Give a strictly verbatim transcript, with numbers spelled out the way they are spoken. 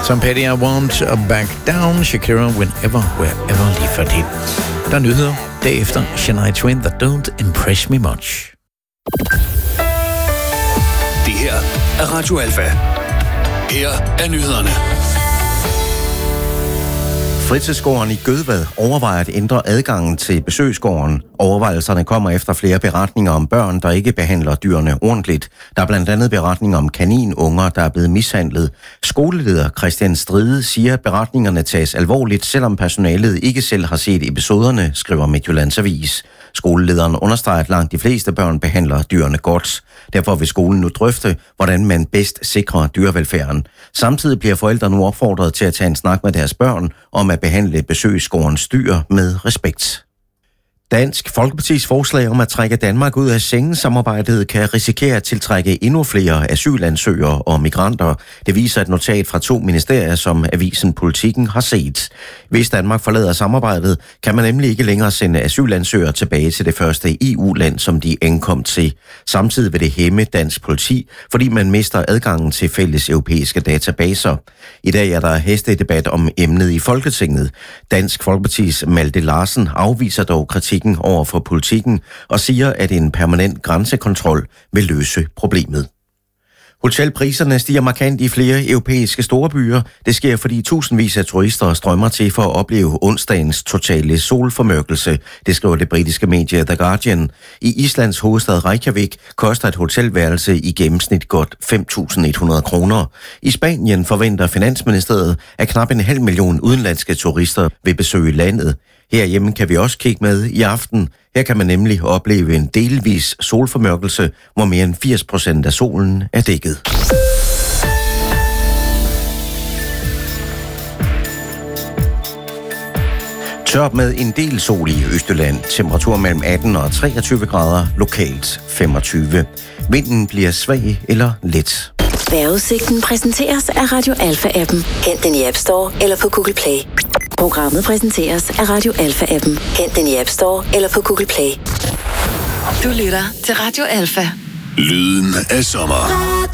Tom Petty, I Want Back Down, Shakira, Whenever, Wherever, lige for det. Der er nyheder. Derefter Shania Twain, That Don't Impress Me Much. Det her er Radio Alfa. Her er nyhederne. Fritidsgården i Gødvad overvejer at ændre adgangen til besøgsgården. Overvejelserne kommer efter flere beretninger om børn, der ikke behandler dyrene ordentligt. Der er blandt andet beretninger om kaninunger, der er blevet mishandlet. Skoleleder Christian Stride siger, at beretningerne tages alvorligt, selvom personalet ikke selv har set episoderne, skriver Midtjyllands Avis. Skolelederen understreger, at langt de fleste børn behandler dyrene godt. Derfor vil skolen nu drøfte, hvordan man bedst sikrer dyrevelfærden. Samtidig bliver forældre nu opfordret til at tage en snak med deres børn om at behandle besøgsgårdens dyr med respekt. Dansk Folkepartis forslag om at trække Danmark ud af Schengen-samarbejdet kan risikere at tiltrække endnu flere asylansøgere og migranter. Det viser et notat fra to ministerier, som avisen Politikken har set. Hvis Danmark forlader samarbejdet, kan man nemlig ikke længere sende asylansøgere tilbage til det første E U-land, som de ankom til. Samtidig vil det hæmme dansk politi, fordi man mister adgangen til fælles europæiske databaser. I dag er der hestedebat om emnet i Folketinget. Dansk Folkepartis Malte Larsen afviser dog kritik over for Politikken og siger, at en permanent grænsekontrol vil løse problemet. Hotelpriserne stiger markant i flere europæiske storbyer. Det sker, fordi tusindvis af turister strømmer til for at opleve onsdagens totale solformørkelse. Det skriver det britiske medie The Guardian. I Islands hovedstad Reykjavik koster et hotelværelse i gennemsnit godt fem tusind et hundrede kroner. I Spanien forventer Finansministeriet, at knap en halv million udenlandske turister vil besøge landet. Herhjemme kan vi også kigge med i aften. Her kan man nemlig opleve en delvis solformørkelse, hvor mere end firs procent af solen er dækket. Tørt med en del sol i Østjylland. Temperatur mellem atten og treogtyve grader, lokalt femogtyve. Vinden bliver svag eller let. Vejrudsigten præsenteres af Radio Alfa-appen. Hent den i App Store eller på Google Play. Programmet præsenteres af Radio Alfa-appen. Hent den i App Store eller på Google Play. Du lytter til Radio Alfa. Lyden af sommer.